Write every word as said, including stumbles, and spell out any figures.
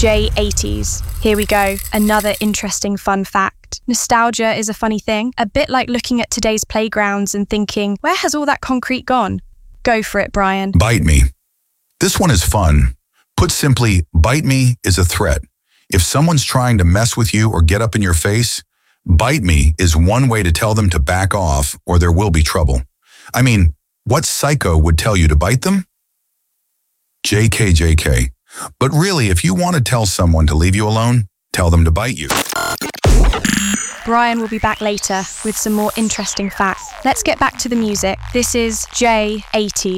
J eighties. Here we go, another interesting fun fact. Nostalgia is a funny thing, a bit like looking at today's playgrounds and thinking, where has all that concrete gone? Go for it, Brian. Bite me. This one is fun. Put simply, bite me is a threat. If someone's trying to mess with you or get up in your face, bite me is one way to tell them to back off or there will be trouble. I mean, what psycho would tell you to bite them? J K J K. But really, if you want to tell someone to leave you alone, tell them to bite you. Brian will be back later with some more interesting facts. Let's get back to the music. This is J eighty.